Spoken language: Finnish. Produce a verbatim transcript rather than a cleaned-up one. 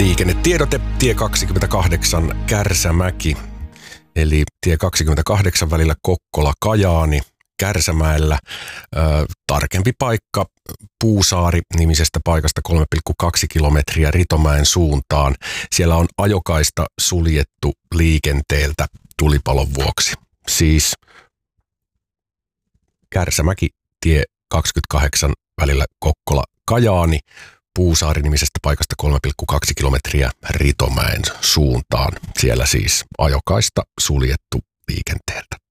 Liikennetiedote tie kaksikymmentäkahdeksan Kärsämäki, eli tie kaksikymmentäkahdeksan välillä Kokkola-Kajaani Kärsämäellä. Ö, tarkempi paikka Puusaari-nimisestä paikasta kolme pilkku kaksi kilometriä Ritomäen suuntaan. Siellä on ajokaista suljettu liikenteeltä tulipalon vuoksi. Siis Kärsämäki tie kaksikymmentäkahdeksan välillä Kokkola-Kajaani. Puusaari-nimisestä paikasta kolme pilkku kaksi kilometriä Ritomäen suuntaan. Siellä siis ajokaista suljettu liikenteeltä.